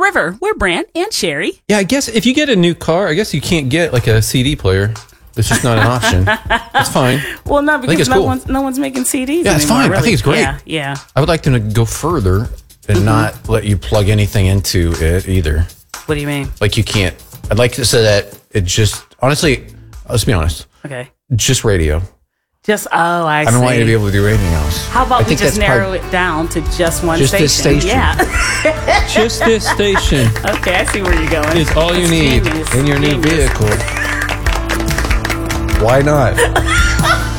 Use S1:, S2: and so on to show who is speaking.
S1: River. We're Brant and Sherry.
S2: Yeah, I guess if you get a new car, I guess you can't get like a CD player. It's just not an option. That's fine.
S1: Well, no, because
S2: cool.
S1: no one's making CDs.
S2: Yeah, it's
S1: anymore,
S2: fine.
S1: really.
S2: I think it's great.
S1: Yeah.
S2: I would like them to go further and not let you plug anything into it either.
S1: What do you mean?
S2: Like you can't. I'd like to say that it just honestly. Let's be honest.
S1: Okay.
S2: Just radio.
S1: I
S2: don't
S1: see.
S2: want you to be able to do anything else.
S1: How about we just narrow it down to just one
S2: just
S1: station?
S2: This station.
S1: Yeah.
S2: Just this station.
S1: Okay, I see where you're going.
S2: Is all you need in your new vehicle. Why not?